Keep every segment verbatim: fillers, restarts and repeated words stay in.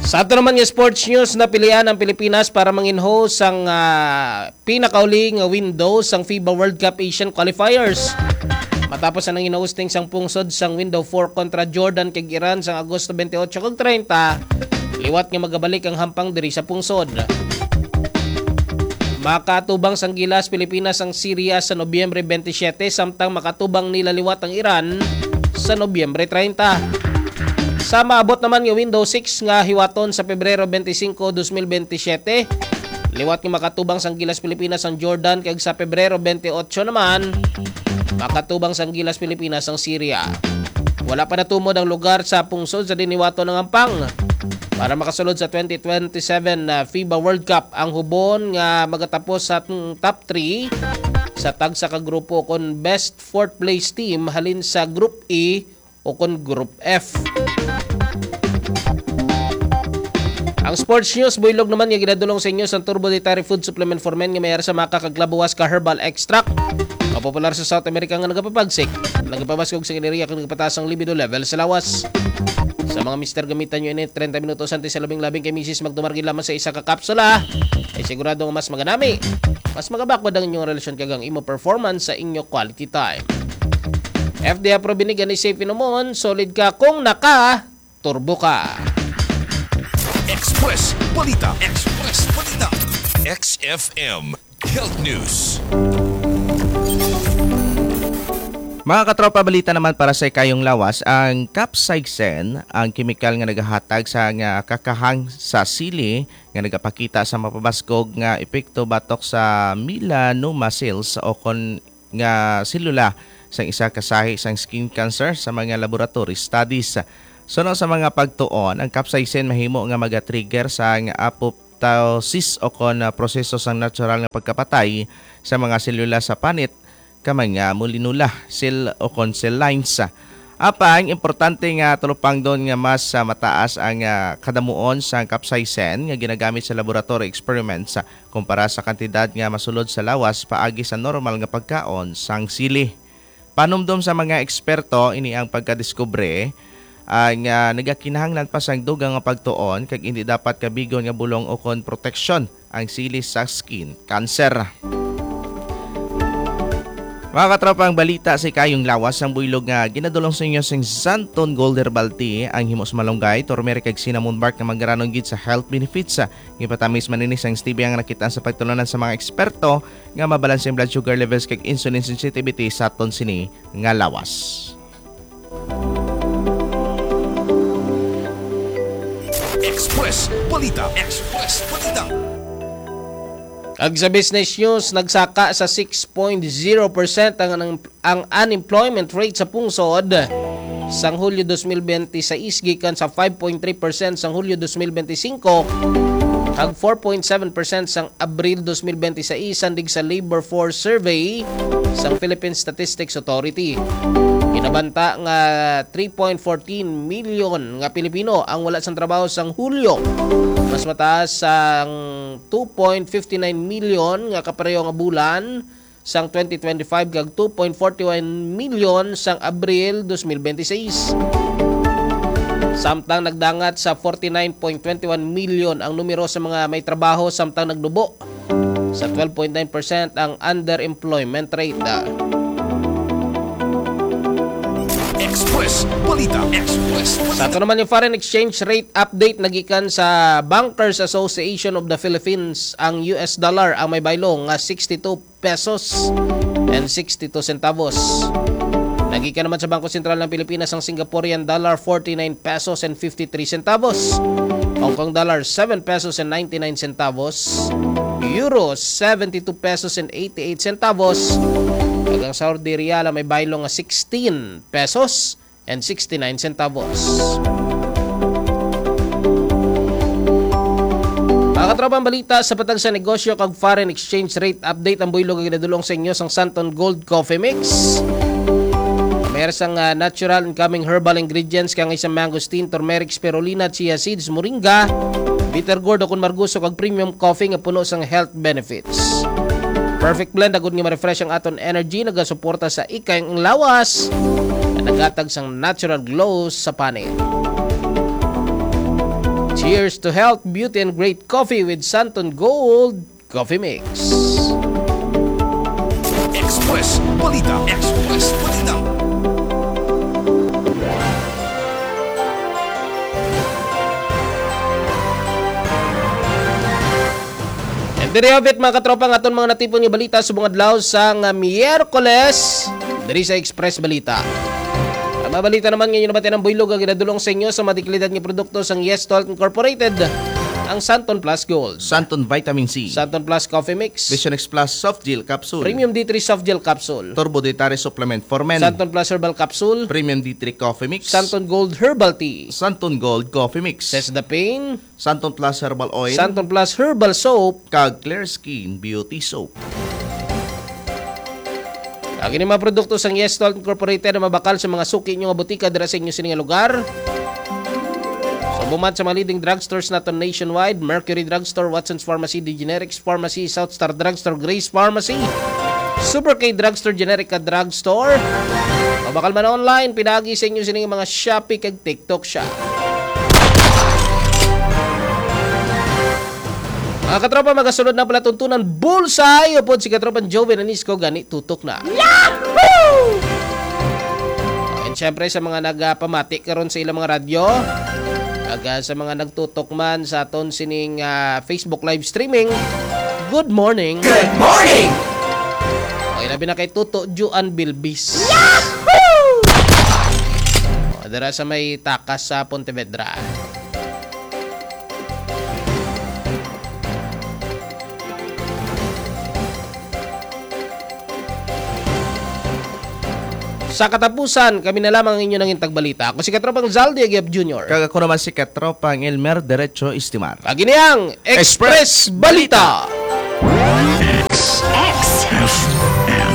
Sa ato naman nga sports news, napilian ang Pilipinas para mangin-host ang uh, pinakauling window sang FIBA World Cup Asian Qualifiers. Matapos ang nangin hosting sang pungsod sang window four kontra Jordan kag Iran sang Agosto twenty-eight kag thirty, liwat nga magabalik ang hampang diri sa pungsod. Makatubang sang gilas Pilipinas ang Syria sa Nobyembre twenty-seven samtang makatubang nila liwat ang Iran sa Nobyembre thirty. Sa maabot naman nga window six nga hiwaton sa Pebrero twenty-five, twenty twenty-seven, liwat nga makatubang sang gilas Pilipinas ang Jordan kag sa Pebrero twenty-eight naman makatubang sang gilas Pilipinas ang Syria. Wala pa natumod ang lugar sa pungsod sa diniwato ng ampang para makasulod sa twenty twenty-seven uh, FIBA World Cup. Ang hubon nga magatapos sa top three sa tagsa ka grupo kon best fourth place team halin sa Group E o kon Group F. Ang sports news, builog naman nga ginadulong sa inyo sa Turbo Dietary Food Supplement for Men nga mayar sa maka kaglabuwas ka herbal extract. Kapopular sa South America nga nagapapagsik. Nagapabaskog sa kiniriya kung nagpataas ang libido level sa lawas. Sa mga mister gamitan nyo ini thirty minutos antes sa labing-labing kay misis magdumargin lamang sa isa ka kapsula ay sigurado nga mas maganami. Mas magabakod ang inyong relasyon kagang imo performance sa inyo quality time. F D A approved ni gani safe inomon, solid ka kung naka turbo ka. Express Balita. Express Balita. X F M Health News. Mga katropa, balita naman para sa ikayong lawas, ang capsaicin, ang kimikal nga nagahatag sa nga kakahang sa sili nga nagapakita sa mapabaskog nga epekto batok sa melanoma cells o kon nga selula sa isa kasahi sang skin cancer sa mga laboratory studies. Sunod sa mga pagtuon, ang capsaicin mahimo nga maga-trigger sa nga apoptosis o kon proseso sang natural nga pagkapatay sa mga selula sa panit kamay nga molinula cell o kon cell lines. Apang importante nga tulupang doon nga mas uh, mataas ang uh, kadamuon sa capsaicin nga ginagamit sa laboratory experiments uh, kumpara sa kantidad nga masulod sa lawas paagi sa normal nga pagkaon sang sili. Panumdom sa mga eksperto ini ang pagkadiskubre ang uh, nagakinahanglan pa sang dugang nga pagtuon kag hindi dapat kabigon nga bulong o kon proteksyon ang sili sa skin cancer. Mga katropang balita sa ikayong lawas, ang builog nga ginadulong sa inyo sing Santon Gold Herbal Tea, ang himos malunggay, turmeric kag cinnamon bark na magranong gid sa health benefits. Gipatamis maninis ang stevia nga nakita sa pagtulunan sa mga eksperto nga mabalanse ang blood sugar levels kag insulin sensitivity sa aton sini nga lawas. Express Balita. Express Balita. Ag sa business news, nagsaka sa six point zero percent ang, ang, ang unemployment rate sa pungsod sang Hulyo twenty twenty-six gikan sa five point three percent sang Hulyo twenty twenty-five ag four point seven percent sang Abril twenty twenty-six sandig sa Labor Force Survey sang Philippine Statistics Authority. Kinabanta nga three point one four million nga Pilipino ang wala sang trabaho sang Hulyo. Mas mataas sang two point five nine million nga kapareho nga bulan sang twenty twenty-five kag two point four one million sang Abril twenty twenty-six. Samtang nagdangat sa forty-nine point two one million ang numero sa mga may trabaho samtang nagdubo sa twelve point nine percent ang underemployment rate. Express Balita. Express Balita. Sa ito naman yung foreign exchange rate update nagikan sa Bankers Association of the Philippines, ang U S dollar ang may baylo nga sixty-two pesos and sixty-two centavos. Nagikan naman sa Bangko Sentral ng Pilipinas ang Singaporean dollar forty-nine pesos and fifty-three centavos. Hong Kong dollar seven pesos and ninety-nine centavos. Euro seventy-two pesos and eighty-eight centavos. Ang Saudi Riyal may baylo nga sixteen pesos and sixty-nine centavos. Mga katrabang balita sa patag sa negosyo kag foreign exchange rate update ang buylog nga ginadulong sa inyo sang Santon Gold Coffee Mix. Mayroon sang uh, natural incoming herbal ingredients kang isang mangosteen, turmeric, spirulina, chia seeds, moringa, bitter gourd o kun marguso kag premium coffee nga puno sang health benefits. Perfect blend agud nga ma-refresh ang aton energy, nagasuporta sa ikayong lawas na nagatag sang natural glow sa panit. Cheers to health, beauty, and great coffee with Santon Gold Coffee Mix. Express Balita. Express Balita. And diri habit mga katropa nga aton mga natipon nga balita sa mga adlaw sa nga Miyerkules diri sa Express Balita. Ang mga balita naman ngayon naman ng buylog ang ginadulong sa inyo sa matiklidad ng produkto sa Yes to Health Incorporated, ang Santon Plus Gold, Santon Vitamin C, Santon Plus Coffee Mix, Vision X Plus Soft Gel Capsule, Premium D three Soft Gel Capsule, Turbo Dietary Supplement for Men, Santon Plus Herbal Capsule, Premium D three Coffee Mix, Santon Gold Herbal Tea, Santon Gold Coffee Mix, Cess the Pain, Santon Plus Herbal Oil, Santon Plus Herbal Soap, kag Clear Skin Beauty Soap. ang inyong mga produkto sa Yes to Health Incorporated na mabakal sa mga suki nyo nga butika dira sa inyo sining nga lugar. So bumat sa mga leading drugstores naton nationwide: Mercury Drugstore, Watson's Pharmacy, The Generics Pharmacy, South Star Drugstore, Grace Pharmacy, Super K Drugstore, Generica Drugstore. Mabakal man online, pinagi sa inyo sining mga Shopee kag TikTok Shop. Mga katropa, magasunod na pala tuntunan Bullseye upod si katropan Joven Anisco gani tutok na. Yahoo! And syempre sa mga nagpamati karon sa ilang mga radyo, aga sa mga nagtutok man sa aton sining uh, Facebook live streaming, good morning. Good morning! Okay, labi na kay Tuto Juan Bilbis. Yahoo! O, dara sa may takas sa Pontevedra. Sa katapusan, kami na lamang inyo ng intagbalita. Ako si Katropang Zaldi Agiab Junior Kag ako naman si Katropang Elmer Derecho Istimar. Lagi niyang Express Balita. X X F M.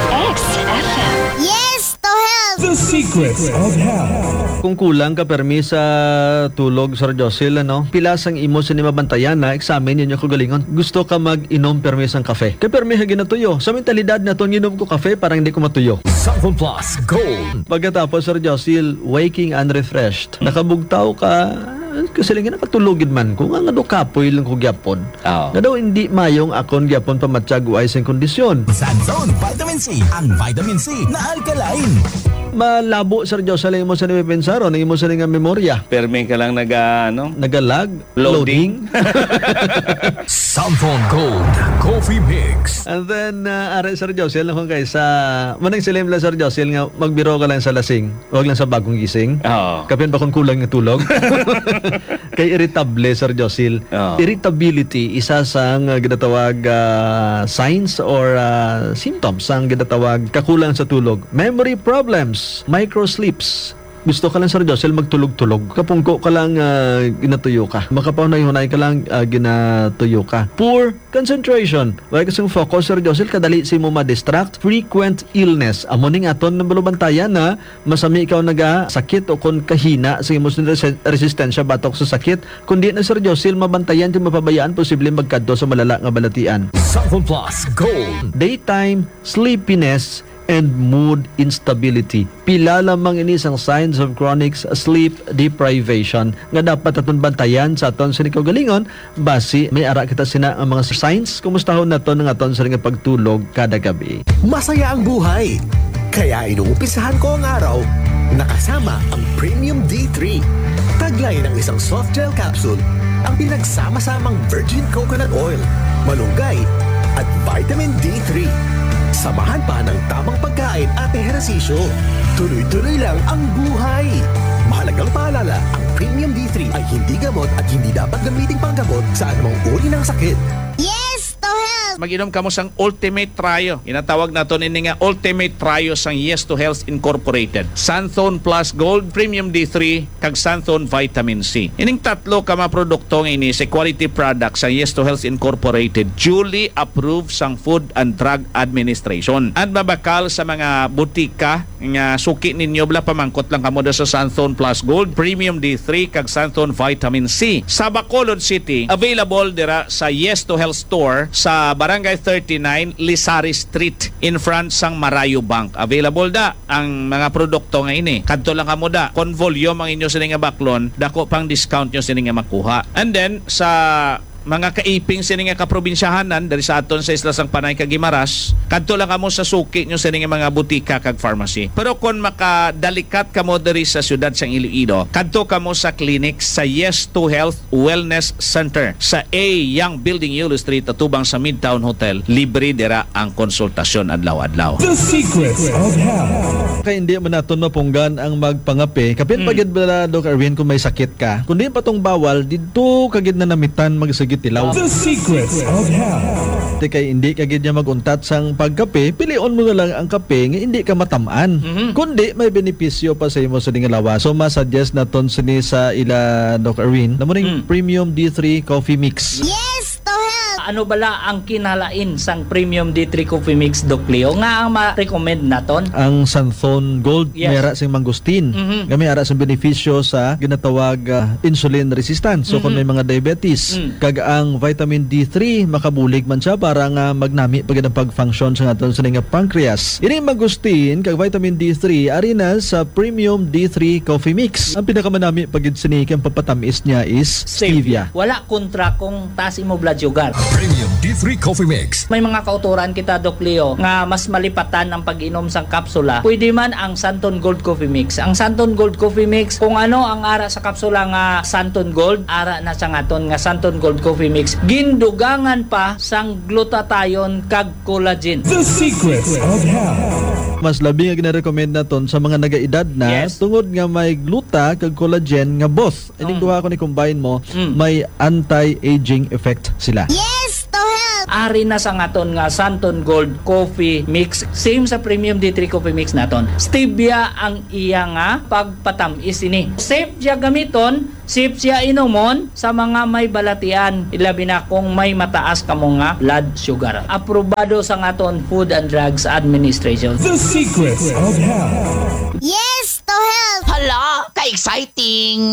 Yes to health. The secrets of health. Kung kulang ka permi sa tulog, Sir Josil, ano, pilas ang imo sa mabantayan na examen yun yung kagalingon. Gusto ka mag-inom permi sang kafe. Kaya permi ha ginatuyo. Sa mentalidad na to, inom ko kafe parang hindi ko matuyo. Santon Plus Gold. Pagkatapos, Sir Josil, waking unrefreshed. Nakabugtaw ka, kasi lang nakatulogin man ko. Nga nga do kapoy lang ko gyapon. Oo. Na daw hindi mayong akon gyapon pamatsyag o ay sa kondisyon. Santon Vitamin C. Ang vitamin C na alkaline. Malabo, Sir Josil, mo sa nipipensaro, nang mo sa nga memorya. Perme ka lang nag, ah, ano? Nagalag, Loading. loading. Santon Gold Coffee Mix. And then, uh, are, Sir Josil, kung kayo sa, manang silim lang, Sir Josil, nga, magbiro ka lang sa lasing, huwag lang sa bagong gising. Oo. Kapin pa kung kulang yung tulog. Kay irritable, Sir Josil. Oo. Irritability, isa sa ang uh, ginatawag uh, signs or uh, symptoms ang ginatawag kakulang sa tulog. Memory problems, microsleeps. Gusto ka lang, Sir Josil, magtulog-tulog. Kapungko ka lang, uh, ginatuyo ka. Makapaunay-hunay ka lang, uh, ginatuyo ka. Poor concentration. Wala kasing focus, Sir Josil, kadali si mo ma-distract. Frequent illness. Amo ning aton ng balubantayan na masami ikaw naga sakit o kung kahina sa imo res- resistensya batok sa sakit. Kundi na, Sir Josil, mabantayan ti mapabayaan, posible magkadto sa malala nga balatian. Santon Plus Gold. Daytime sleepiness and mood instability. Pila lamang ini sang signs of chronic sleep deprivation nga dapat aton bantayan sa aton sa galingon basi may ara kita sina ang mga signs kumustahon naton ng aton sa pagtulog kada gabi. Masaya ang buhay. Kaya inuumpisahan ko ang araw nakasama ang Premium D three. Taglay ng isang soft gel capsule ang pinagsama-samang virgin coconut oil, malunggay at vitamin D three. Samahan pa ng tamang pagkain at ehersisyo. Tuloy-tuloy lang ang buhay. Mahalagang paalala, ang Premium D three ay hindi gamot at hindi dapat gamiting panggamot sa anumang uri ng sakit. Yes to health. Mag-inom ka mo sang Ultimate Trio. Inatawag naton ini nga Ultimate Trio sang Yes to Health Incorporated. Santon Plus Gold, Premium D three, kag Santon Vitamin C. Ining tatlo ka mga produkto nga ini sa quality product sang Yes to Health Incorporated, duly approved sang Food and Drug Administration. At mabakal sa mga butika nga suki ninyo bla pamangkot lang kamo sa Santon Plus Gold, Premium D three, kag Santon Vitamin C. Sa Bacolod City, available dira sa Yes to Health Store sa Barangay thirty-nine, Lisari Street, in front sang Marayo Bank. Available da ang mga produkto nga ini. Kadto lang kamo da. Kon volume ang inyo sini nga baklon, dako pang discount nyo sini nga makuha. And then sa mga kaiping sini nga kaprobinsyahanan dari sa aton sa Isla Sang Panay kag Guimaras, kadto lang kamo sa suki nyo sini nga mga butika kag pharmacy. Pero kung makadalikat kamo diri sa syudad sang Iloilo, kadto kamo sa clinic sa Yes to Health Wellness Center sa A Young Building Yulo Street atubang sa Midtown Hotel. Libre dira ang konsultasyon adlaw-adlaw. Kaya hindi mo naton mapunggan ang magpangape. Kapit mm. pagid bala Doc Arvin kung may sakit ka. Kung di pa tong bawal, dito kagid na namitan magsagit tilaw. The secrets of health. Di kay hindi kagid niya maguntat sang pagkape, pilion mo na lang ang kape nga hindi ka matamaan. Mhm. Kundi may benepisyo pa sa imo sa ding lawas. So ma-suggest naton sini sa ila Doc Arvin. Namo ring Mm. Premium D three Coffee Mix. Yes to health. Ano bala ang kinalain sang Premium D three Coffee Mix, Doc Leo? Nga ang ma-recommend naton? Ang Santhon Gold, Yes. may ara sing mangustin. Mhm. Nga may ara sing benepisyo sa ginatawag ah, insulin resistance. So kung may mga diabetes, Mm. kag ang vitamin D three makabulig man siya para nga magnami pagid ang pag-function sa aton sa nga pancreas. Ini mangustin kag vitamin D three ari na sa Premium D three Coffee Mix. Ang pinakamanami pagid sini kang papatamis niya is stevia. Wala kontra kung taas imo blood sugar. Premium D three Coffee Mix. May mga kauturan kita, Doc Leo, nga mas malipatan ang pag-inom sang kapsula. Pwede man ang Santon Gold Coffee Mix. Ang Santon Gold Coffee Mix, kung ano ang ara sa kapsula nga Santon Gold, ara na sa ngaton nga Santon Gold Coffee Mix. Gindugangan pa sang glutathione kag collagen. The secrets of health. Mas labi nga gina-recommend naton sa mga nagaedad na Yes. tungod nga may gluta kag collagen nga both. Ining Mm. duha ko ni combine mo, Mm. may anti-aging effect sila. Yes to health. Ari na sa ngaton nga Santon Gold Coffee Mix. Same sa Premium D three Coffee Mix naton. Stevia ang iya nga pagpatamis ini. Safe siya gamiton, safe siya inomon sa mga may balatian. Ilabi na kung may mataas kamo nga blood sugar. Aprobado sa ngaton Food and Drugs Administration. The secrets of health. Yes to health. Hala, ka-exciting!